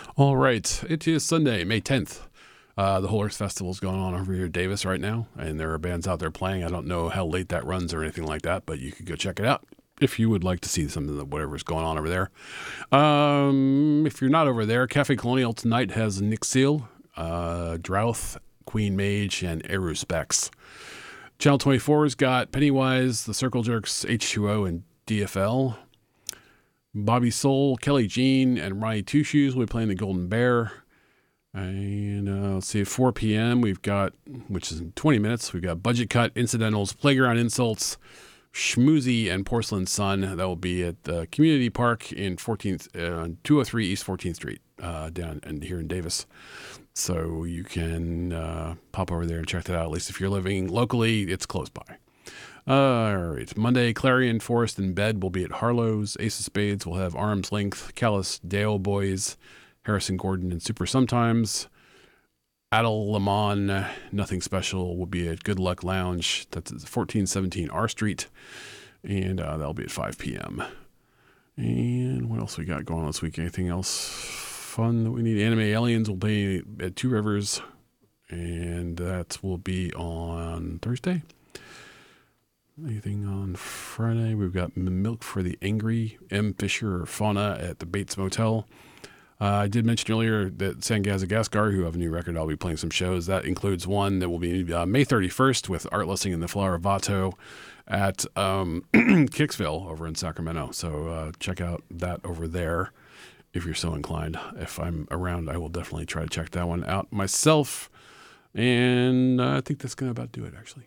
All right, it is Sunday, May 10th. The Whole Earth Festival is going on over here in Davis right now, and there are bands out there playing. I don't know how late that runs or anything like that, but you could go check it out if you would like to see some of whatever's going on over there. If you're not over there, Cafe Colonial tonight has Nick Seal, Drouth, Queen Mage, and Eru Specs. Channel 24's got Pennywise, The Circle Jerks, H2O, and DFL. Bobby Soul, Kelly Jean, and Ronnie Two Shoes will be playing the Golden Bear. And let's see, at 4 p.m. we've got, which is in 20 minutes, we've got Budget Cut, Incidentals, Playground Insults, Schmoozy, and Porcelain Sun. That will be at the Community Park in 203 East 14th Street, down and here in Davis. So you can pop over there and check that out. At least if you're living locally, it's close by. All right. Monday, Clarion, Forest, and Bed will be at Harlow's. Ace of Spades will have Arm's Length, Callous, Dale Boys, Harrison Gordon, and Super Sometimes. Adel Lamon, Nothing Special will be at Good Luck Lounge. That's at 1417 R Street. And that'll be at 5 p.m. And what else we got going on this week? Anything else fun that we need? Anime Aliens will be at Two Rivers. And that will be on Thursday. Anything on Friday? We've got Milk for the Angry, M. Fisher or Fauna at the Bates Motel. I did mention earlier that Sangazagaskar, who have a new record, I'll be playing some shows. That includes one that will be May 31st with Art Lessing and the Flower Vato at Kicksville over in Sacramento. So check out that over there if you're so inclined. If I'm around, I will definitely try to check that one out myself. And I think that's going to about do it, actually.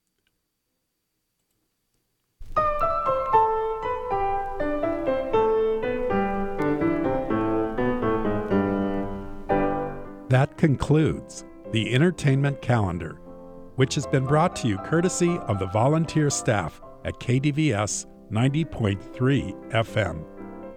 That concludes the entertainment calendar, which has been brought to you courtesy of the volunteer staff at KDVS 90.3 FM.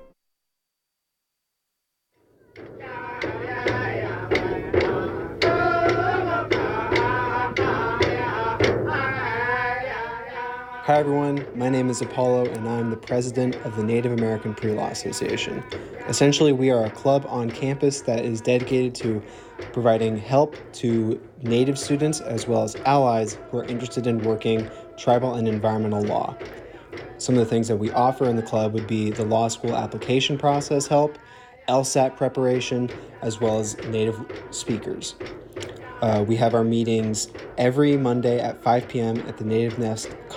Hi everyone, my name is Apollo and I'm the president of the Native American Pre-Law Association. Essentially, we are a club on campus that is dedicated to providing help to Native students as well as allies who are interested in working tribal and environmental law. Some of the things that we offer in the club would be the law school application process help, LSAT preparation, as well as Native speakers. We have our meetings every Monday at 5 p.m. at the Native Nest